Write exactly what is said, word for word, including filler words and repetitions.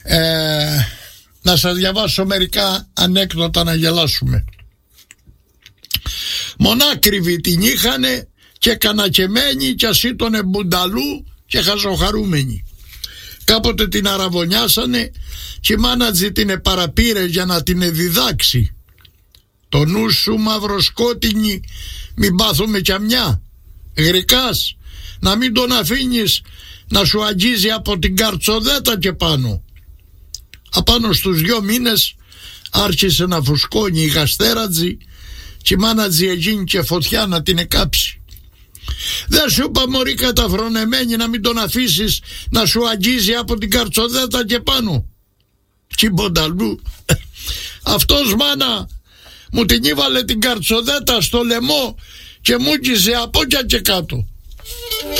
ε, να σας διαβάσω μερικά ανέκδοτα να γελάσουμε. Μονάκριβοι την είχανε και κανακεμένοι κι ας ήτονε μπουνταλού και χαζοχαρούμενοι. Κάποτε την αραβωνιάσανε και η μάνατζη την επαραπήρε για να την διδάξει. Το νου σου μαυροσκότεινη, μην πάθουμε κι αμιά. Γρικάς, να μην τον αφήνεις να σου αγγίζει από την καρτσοδέτα και πάνω. Απάνω στους δυο μήνες άρχισε να φουσκώνει η γαστέρατζη και η μάνατζη έγινε και φωτιά να την εκάψει. Δεν σου είπα μωρή καταφρονεμένη να μην τον αφήσεις να σου αγγίζει από την καρτσοδέτα και πάνω. Και μπονταλού, αυτός μάνα μου την ήβαλε την καρτσοδέτα στο λαιμό και μου γύζε από και κάτω.